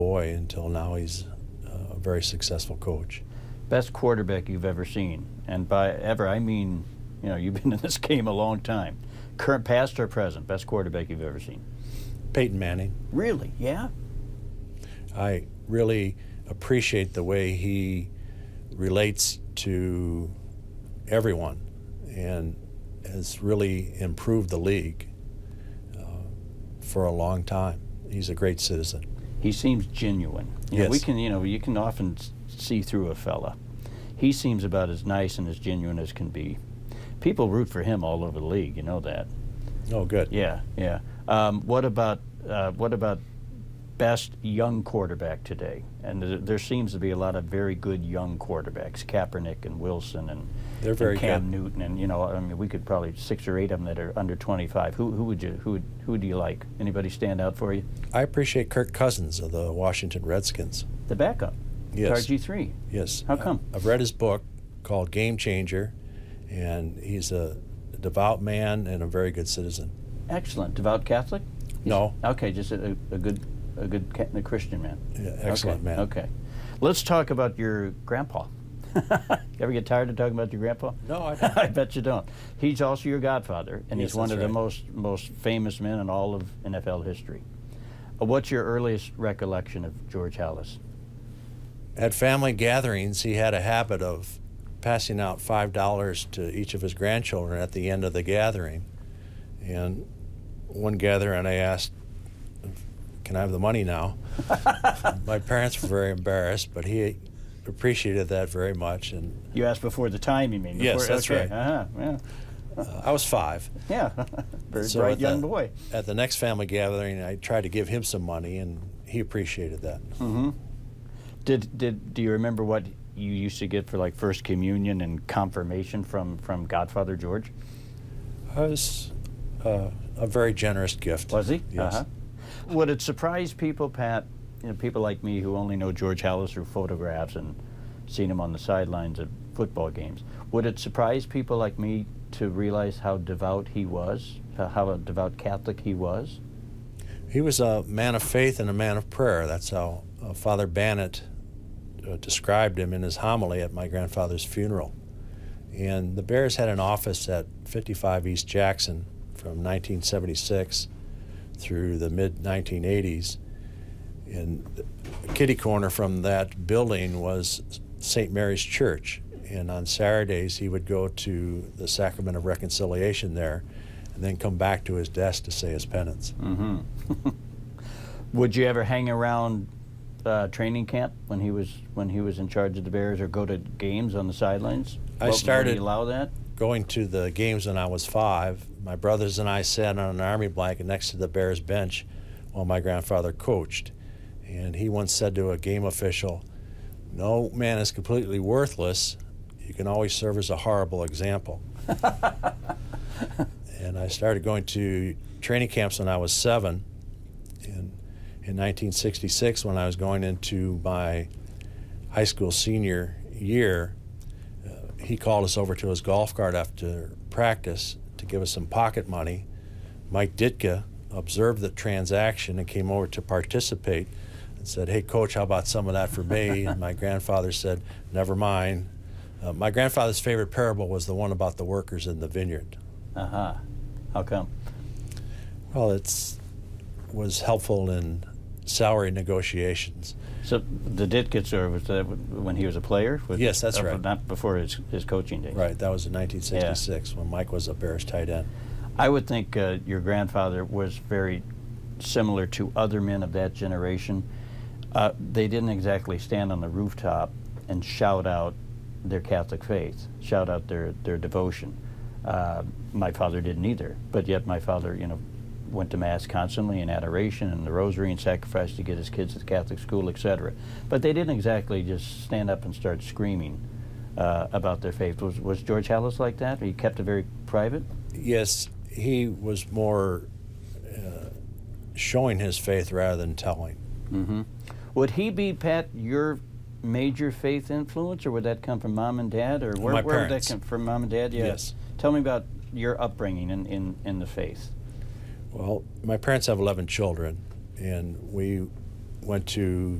boy until now he's a very successful coach. Best quarterback you've ever seen, and by ever I mean, you know, you've been in this game a long time. Current, past or present, best quarterback you've ever seen? Peyton Manning. Really? Yeah. I really appreciate the way he relates to everyone and has really improved the league for a long time. He's a great citizen. He seems genuine. You know, we can, you know, you can often see through a fella. He seems about as nice and as genuine as can be. People root for him all over the league. You know that. Oh, good. Yeah, yeah. What about best young quarterback today? And there seems to be a lot of very good young quarterbacks, Kaepernick and Wilson and, they're very Cam good. Newton, and you know, I mean, we could probably 6 or 8 of them that are under 25. Who do you like? Anybody stand out for you? I appreciate Kirk Cousins of the Washington Redskins. The backup. Yes. RG3. Yes. How come? I've read his book called Game Changer, and he's a devout man and a very good citizen. Excellent. Devout Catholic? No. Okay, just a good Christian man. Yeah, excellent man. Okay. Let's talk about your grandpa. You ever get tired of talking about your grandpa? No, I don't. I bet you don't. He's also your godfather, and Yes, he's one of that's the right. most famous men in all of NFL history. What's your earliest recollection of George Halas? At family gatherings, he had a habit of passing out $5 to each of his grandchildren at the end of the gathering. And one gathering, I asked, "Can I have the money now?" My parents were very embarrassed, but he appreciated that very much. And You asked before the time, you mean? Yes, that's okay. right. Yeah. I was 5. Yeah. Very So bright at young the- boy. At the next family gathering, I tried to give him some money, and he appreciated that. Mm-hmm. Do you remember what you used to get for like First Communion and confirmation from Godfather George? It was a very generous gift. Was he? Yes. Would it surprise people, Pat, you know, people like me who only know George Halas through photographs and seen him on the sidelines of football games, would it surprise people like me to realize how devout he was, how a devout Catholic he was? He was a man of faith and a man of prayer. That's how Father Bannett described him in his homily at my grandfather's funeral. And the Bears had an office at 55 East Jackson from 1976 through the mid-1980s. And the kitty corner from that building was St. Mary's Church. And on Saturdays, he would go to the Sacrament of Reconciliation there and then come back to his desk to say his penance. Mm-hmm. Would you ever hang around training camp when he was in charge of the Bears, or go to games on the sidelines? I started Would he allow that? going to the games when I was 5. My brothers and I sat on an army blanket next to the Bears bench while my grandfather coached. And he once said to a game official, "No man is completely worthless. You can always serve as a horrible example." And I started going to training camps when I was 7. And in 1966, when I was going into my high school senior year, he called us over to his golf cart after practice to give us some pocket money. Mike Ditka observed the transaction and came over to participate and said, "Hey, Coach, how about some of that for me?" And my grandfather said, "Never mind." My grandfather's favorite parable was the one about the workers in the vineyard. Uh-huh. How come? Well, it was helpful in salary negotiations. So the Ditkins, or was that when he was a player? Yes, that's right. Not before his coaching days. Right, that was in 1966 when Mike was a Bears tight end. I would think your grandfather was very similar to other men of that generation. They didn't exactly stand on the rooftop and shout out their Catholic faith, shout out their devotion. My father didn't either, but yet my father, you know, went to Mass constantly in adoration and the rosary and sacrifice to get his kids to the Catholic school, etc. But they didn't exactly just stand up and start screaming about their faith. Was George Halas like that? He kept it very private? Yes, he was more showing his faith rather than telling. Mm-hmm. Would he be, Pat, your major faith influence, or would that come from Mom and Dad, or where would that come from? Mom and Dad? Yeah. Yes. Tell me about your upbringing in the faith. Well, my parents have 11 children, and we went to